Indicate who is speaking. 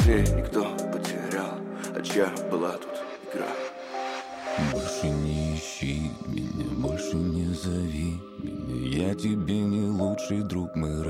Speaker 1: быстрее никто потерял. А чья была тут игра?
Speaker 2: Больше не ищи меня, больше не зови меня. Я тебе не лучший друг, мы